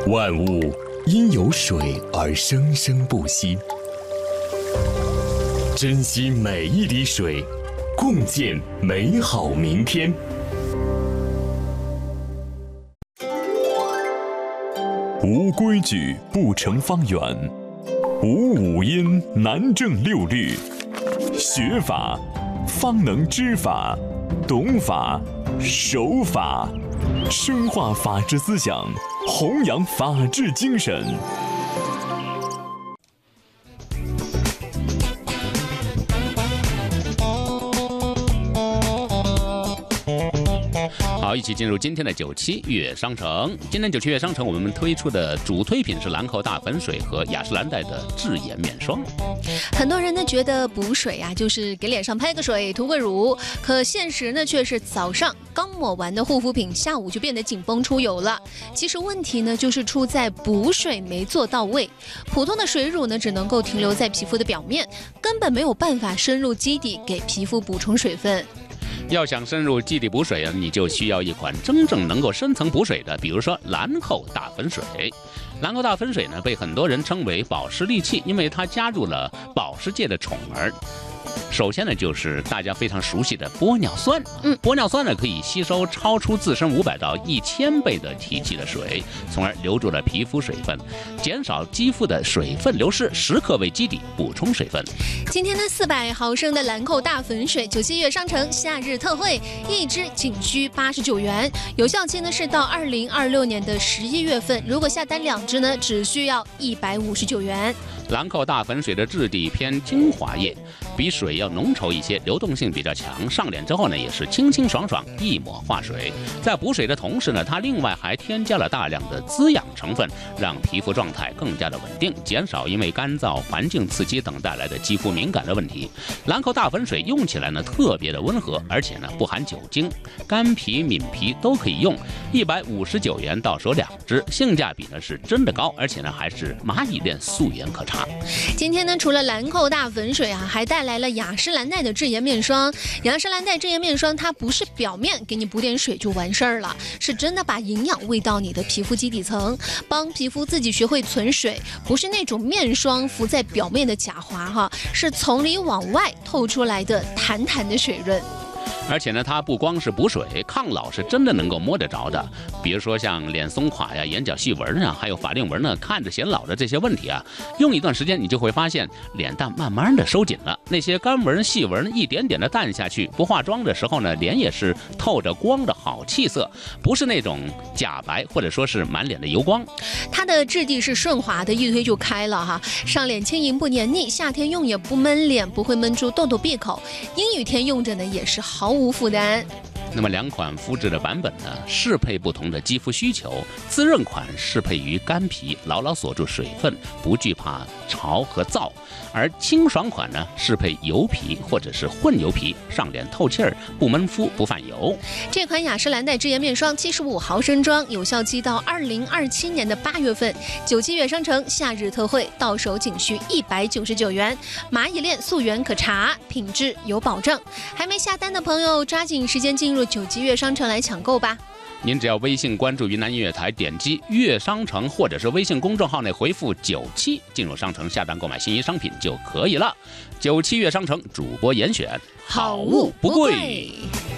万物因有水而生生不息，珍惜每一滴水，共建美好明天。 无规矩不成方圆，无五音难正六律。学法方能知法，懂法守法，深化法治思想，弘扬法治精神。 好，一起进入今天的97悦商城。今天97悦商城我们推出的主推品是兰蔻大粉水和雅诗兰黛的智颜面霜。 很多人呢觉得补水啊就是给脸上拍个水涂个乳，可现实呢却是早上刚抹完的护肤品，下午就变得紧绷出油了。其实问题呢就是出在补水没做到位，普通的水乳呢只能够停留在皮肤的表面，根本没有办法深入基底给皮肤补充水分。 要想深入基底补水啊，你就需要一款真正能够深层补水的，比如说兰蔻大粉水。兰蔻大粉水呢，被很多人称为保湿利器，因为它加入了保湿界的宠儿。首先呢，就是大家非常熟悉的玻尿酸。玻尿酸呢可以吸收超出自身500到1000倍的体积的水，从而留住了皮肤水分，减少肌肤的水分流失，时刻为基底补充水分。 今天的400毫升的兰蔻大粉水，97悦商城夏日特惠，一支仅需89元，有效期呢是到2026年的11月份。如果下单2支呢，只需要159元。 兰蔻大粉水的质地偏精华液，比水要浓稠一些，流动性比较强，上脸之后呢也是清清爽爽，一抹化水。在补水的同时呢，它另外还添加了大量的滋养成分，让皮肤状态更加的稳定，减少因为干燥、环境刺激等带来的肌肤敏感的问题。兰蔻大粉水用起来呢特别的温和，而且呢不含酒精，干皮、敏皮都可以用。159元到手2支，性价比呢是真的高，而且呢还是蚂蚁链素颜可查。 今天呢，除了兰蔻大粉水啊，还带来了雅诗兰黛的智颜面霜。雅诗兰黛智颜面霜，它不是表面给你补点水就完事儿了，是真的把营养喂到你的皮肤基底层，帮皮肤自己学会存水，不是那种面霜浮在表面的假滑哈，是从里往外透出来的弹弹的水润。 而且呢，它不光是补水，抗老是真的能够摸得着的。比如说像脸松垮呀、眼角细纹啊，还有法令纹呢，看着显老的这些问题啊，用一段时间你就会发现脸蛋慢慢的收紧了，那些干纹、细纹一点点的淡下去。不化妆的时候呢，脸也是透着光的好气色，不是那种假白或者说是满脸的油光。 它的质地是顺滑的，一推就开了哈，上脸轻盈不黏腻，夏天用也不闷脸，不会闷出痘痘闭口，阴雨天用着呢也是毫无负担。 那么2款肤质的版本呢，适配不同的肌肤需求。滋润款适配于干皮，牢牢锁住水分，不惧怕潮和燥；而清爽款呢，适配油皮或者是混油皮，上脸透气儿，不闷肤不泛油。 这款雅诗兰黛智颜面霜75毫升装，有效期到2027年的8月份。97悦商城夏日特惠，到手仅需199元，蚂蚁链素颜可查，品质有保证。还没下单的朋友，抓紧时间进入97悦商城来抢购吧。 您只要微信关注云南音乐台，点击悦商城或者是微信公众号内回复97，进入商城下单购买心仪商品就可以了。97悦商城主播严选，好物不贵。